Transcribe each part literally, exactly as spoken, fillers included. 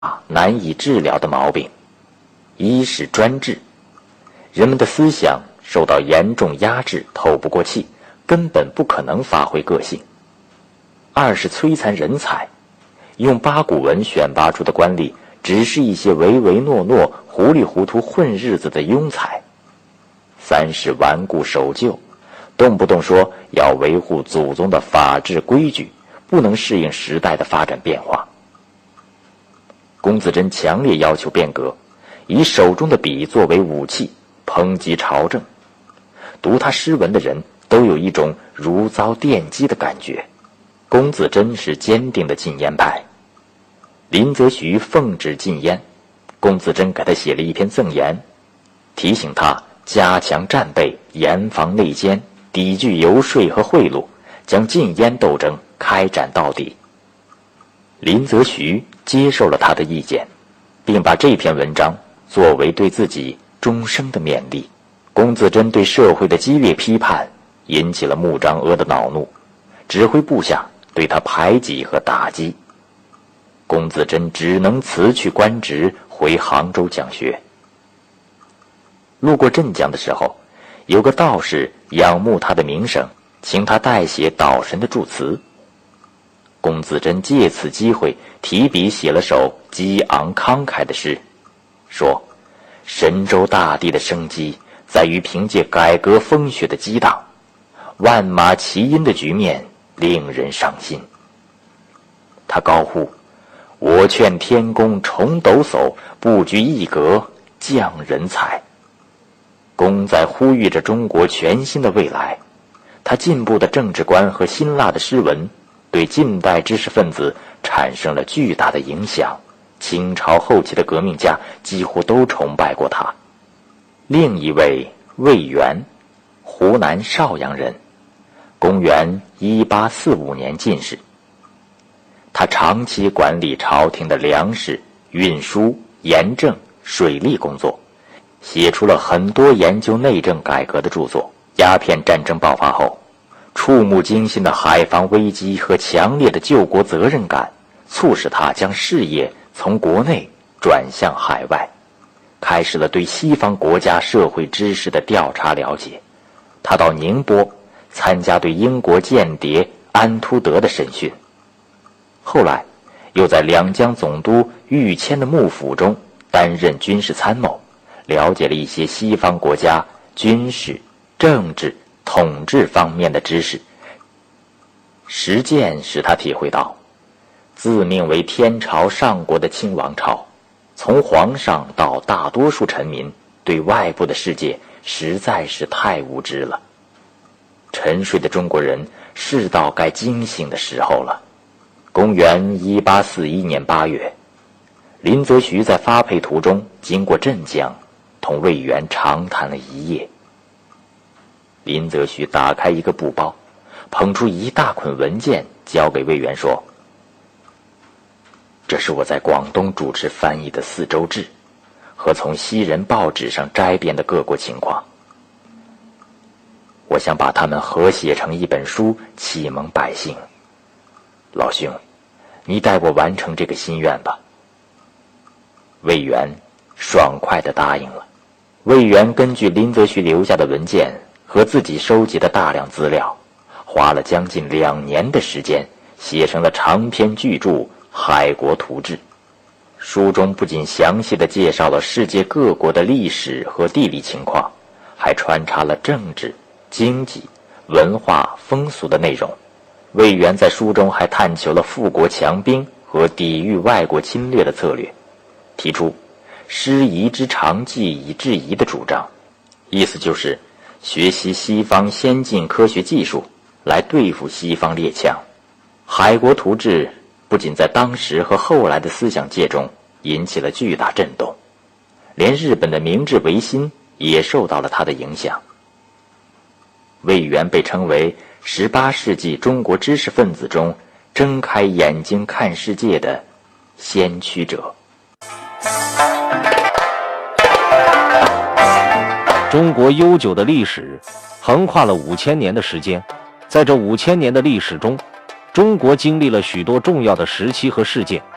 难以治疗的毛病。一是专制，人们的思想受到严重压制，透不过气，根本不可能发挥个性。二是摧残人才，用八股文选拔出的官吏只是一些唯唯诺诺、糊里糊涂混日子的庸才。三是顽固守旧，动不动说要维护祖宗的法治规矩，不能适应时代的发展变化。龚自珍强烈要求变革，以手中的笔作为武器，抨击朝政。读他诗文的人都有一种如遭电击的感觉。龚自珍是坚定的禁烟派。林则徐奉旨禁烟，龚自珍给他写了一篇赠言，提醒他加强战备，严防内奸，抵拒游说和贿赂，将禁烟斗争开展到底。林则徐接受了他的意见，并把这篇文章作为对自己终生的勉励。龚自珍对社会的激烈批判引起了穆彰阿的恼怒，指挥部下对他排挤和打击。龚自珍只能辞去官职，回杭州讲学。路过镇江的时候，有个道士仰慕他的名声，请他代写岛神的祝词。龚自珍借此机会提笔写了首激昂慷慨的诗，说神州大地的生机在于凭借改革风雪的激荡，万马齐喑的局面令人伤心。他高呼，我劝天公重抖擞，布局一格降人才。龚在呼吁着中国全新的未来。他进步的政治观和辛辣的诗文对近代知识分子产生了巨大的影响，清朝后期的革命家几乎都崇拜过他。另一位魏源，湖南邵阳人，公元一八四五年进士。他长期管理朝廷的粮食、运输、盐政、水利工作，写出了很多研究内政改革的著作。鸦片战争爆发后，触目惊心的海防危机和强烈的救国责任感，促使他将事业从国内转向海外，开始了对西方国家社会知识的调查了解。他到宁波参加对英国间谍安突德的审讯，后来又在两江总督玉谦的幕府中担任军事参谋，了解了一些西方国家军事、政治、统治方面的知识。实践使他体会到，自命为天朝上国的清王朝，从皇上到大多数臣民，对外部的世界实在是太无知了。沉睡的中国人是到该惊醒的时候了。公元一八四一年八月，林则徐在发配途中经过镇江，同魏源长谈了一夜。林则徐打开一个布包，捧出一大捆文件交给魏源说，这是我在广东主持翻译的四周志和从西人报纸上摘编的各国情况，我想把它们合写成一本书，启蒙百姓。老兄，你代我完成这个心愿吧。魏源爽快地答应了。魏源根据林则徐留下的文件和自己收集的大量资料，花了将近两年的时间，写成了长篇巨著《海国图志》。书中不仅详细地介绍了世界各国的历史和地理情况，还穿插了政治、经济、文化、风俗的内容。魏源在书中还探求了富国强兵和抵御外国侵略的策略，提出师夷之长技以制夷的主张，意思就是学习西方先进科学技术来对付西方列强。海国图志不仅在当时和后来的思想界中引起了巨大震动，连日本的明治维新也受到了他的影响。魏源被称为十八世纪中国知识分子中睁开眼睛看世界的先驱者。 中国悠久的历史横跨了五千年的时间，在这五千年的历史中，中国经历了许多重要的时期和事件，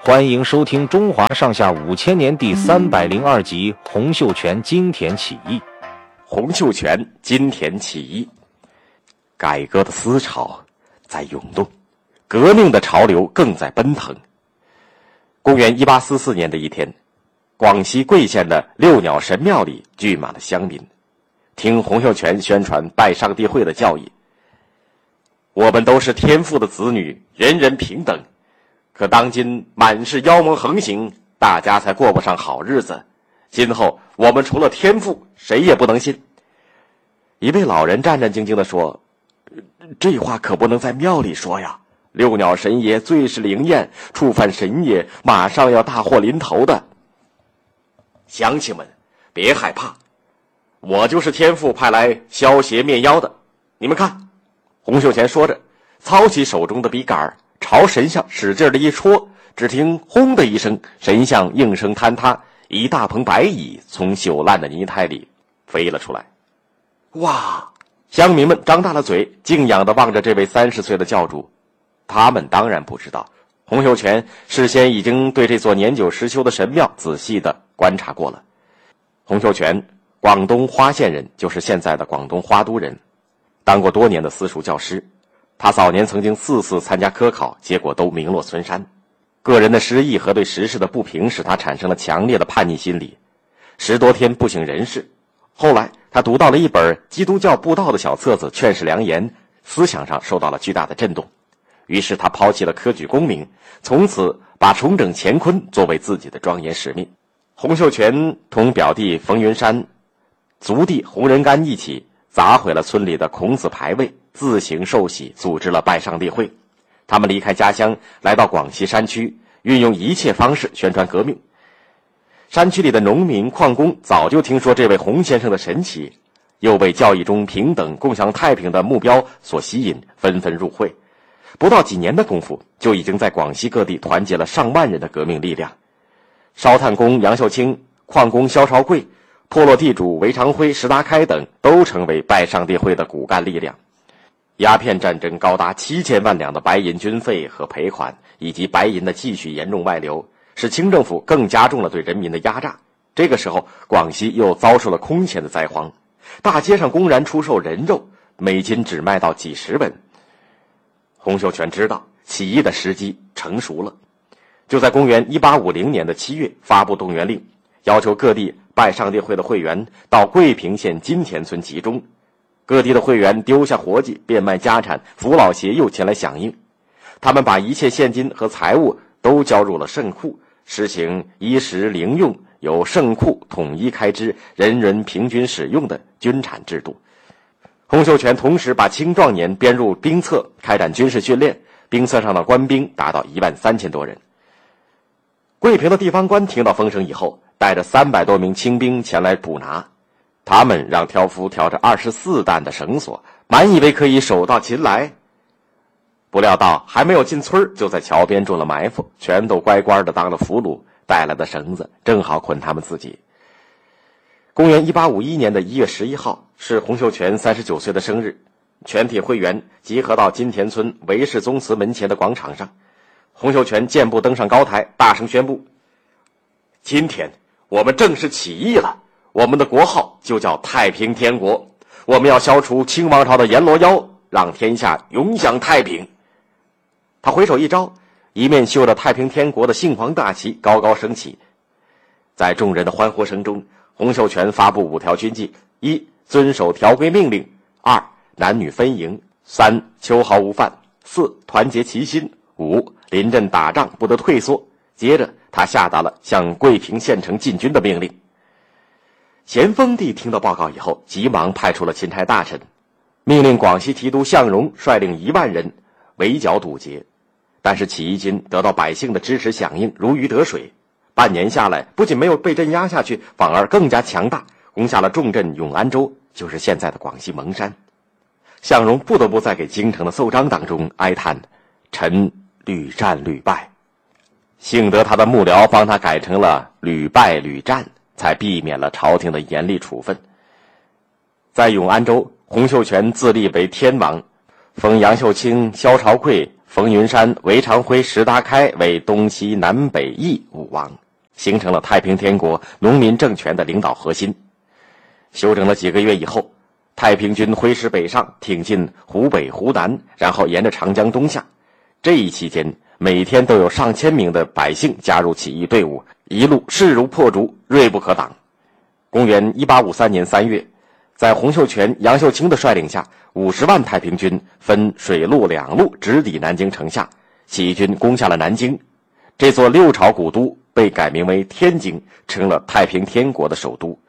欢迎收听《中华上下五千年》第三百零二集《洪秀全金田起义》。 洪秀全金田起义，改革的思潮在涌动，革命的潮流更在奔腾。公元一八四四年的一天，广西桂县的六鸟神庙里聚满了乡民，听洪秀全宣传拜上帝会的教义。我们都是天父的子女，人人平等。可当今满是妖魔横行，大家才过不上好日子。今后我们除了天父，谁也不能信。一位老人战战兢兢地说：“这话可不能在庙里说呀！六鸟神爷最是灵验，触犯神爷，马上要大祸临头的。”乡亲们，别害怕，我就是天父派来消邪灭妖的。你们看，洪秀全说着，操起手中的笔杆，朝神像使劲的一戳，只听轰的一声，神像应声坍塌，一大棚白蚁从朽烂的泥胎里飞了出来。哇！乡民们张大了嘴，敬仰地望着这位三十岁的教主。他们当然不知道，洪秀全事先已经对这座年久失修的神庙仔细地观察过了。洪秀全，广东花县人，就是现在的广东花都人，当过多年的私塾教师。他早年曾经四次参加科考，结果都名落孙山。个人的失意和对时事的不平使他产生了强烈的叛逆心理，十多天不省人事。后来他读到了一本基督教布道的小册子《劝世良言》，思想上受到了巨大的震动。于是他抛弃了科举功名，从此把重整乾坤作为自己的庄严使命。洪秀全同表弟冯云山、族弟洪仁玕一起砸毁了村里的孔子牌位，自行受洗，组织了拜上帝会。他们离开家乡，来到广西山区，运用一切方式宣传革命。山区里的农民、矿工早就听说这位洪先生的神奇，又被教义中平等、共享太平的目标所吸引，纷纷入会。不到几年的功夫，就已经在广西各地团结了上万人的革命力量。烧炭工杨秀清、矿工萧朝贵、破落地主韦长辉、石达开等都成为拜上帝会的骨干力量。鸦片战争高达七千万两的白银军费和赔款，以及白银的继续严重外流，使清政府更加重了对人民的压榨。这个时候，广西又遭受了空前的灾荒，大街上公然出售人肉，每斤只卖到几十文。洪秀全知道起义的时机成熟了，就在公元一八五零年的七月发布动员令，要求各地拜上帝会的会员到桂平县金田村集中。各地的会员丢下活计，变卖家产，扶老携幼前来响应。他们把一切现金和财物都交入了圣库，实行衣食零用由圣库统一开支，人人平均使用的军产制度。洪秀全同时把青壮年编入兵册，开展军事训练，兵册上的官兵达到一万三千多人。桂平的地方官听到风声以后，带着三百多名清兵前来捕拿。他们让挑夫挑着二十四担的绳索，满以为可以手到擒来。不料到还没有进村，就在桥边中了埋伏，全都乖乖的当了俘虏，带来的绳子正好捆他们自己。公元一八五一年的一月十一号是洪秀全三十九岁的生日，全体会员集合到金田村韦氏宗祠门前的广场上。洪秀全健步登上高台，大声宣布：今天我们正式起义了，我们的国号就叫太平天国，我们要消除清王朝的阎罗妖，让天下永享太平。他回手一招，一面绣着太平天国的杏黄大旗高高升起。在众人的欢呼声中，洪秀全发布五条军纪：一、遵守条规命令；二、男女分营；三、秋毫无犯；四、团结齐心；五、临阵打仗不得退缩。接着他下达了向桂平县城进军的命令。咸丰帝听到报告以后，急忙派出了钦差大臣，命令广西提督向荣率领一万人围剿堵截。但是起义军得到百姓的支持响应，如鱼得水。半年下来，不仅没有被镇压下去，反而更加强大，攻下了重镇永安州，就是现在的广西蒙山。向荣不得不在给京城的奏章当中哀叹：臣屡战屡败。幸得他的幕僚帮他改成了屡败屡战，才避免了朝廷的严厉处分。在永安州，洪秀全自立为天王，封杨秀清、萧朝贵、 冯云山、韦长辉、石达开为东西南北翼五王，形成了太平天国农民政权的领导核心。休整了几个月以后，太平军挥师北上，挺进湖北、湖南，然后沿着长江东下。这一期间，每天都有上千名的百姓加入起义队伍，一路势如破竹，锐不可挡。公元一八五三年三月，在洪秀全、杨秀清的率领下，五十万太平军分水陆两路直抵南京城下，起义军攻下了南京。这座六朝古都被改名为天津，成了太平天国的首都。